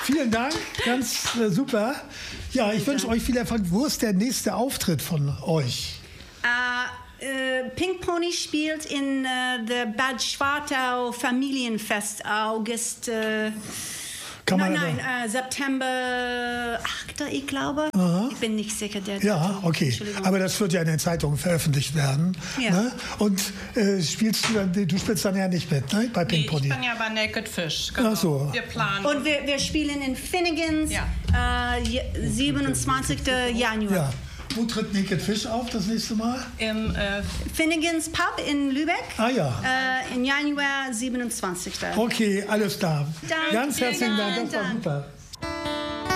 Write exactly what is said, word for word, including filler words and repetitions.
Vielen Dank, ganz äh, super. Ja, ich wünsche euch viel Erfolg. Wo ist der nächste Auftritt von euch? Uh, uh, Pink Pony spielt in uh, der Bad Schwartau Familienfest August. Uh, Kann man nein, nein, uh, September achter, ich glaube. Aha. Ich bin nicht sicher. Der Ja, Datum. okay. Aber das wird ja in den Zeitungen veröffentlicht werden. Ja. Ne? Und äh, spielst du, dann, du spielst dann ja nicht mit, ne? Bei Pink Nee, Pony. ich bin ja bei Naked Fish. Genau. Ach so. Wir planen. Und wir, wir spielen in Finnegans, Ja. uh, siebenundzwanzigster Januar. Ja. Wo tritt Naked Fish auf das nächste Mal? Im äh, Finnegans Pub in Lübeck. Ah ja. Uh, im Januar siebenundzwanzigster Okay, alles klar. Danke, Ganz herzlichen vielen Dank, das war Dank. super.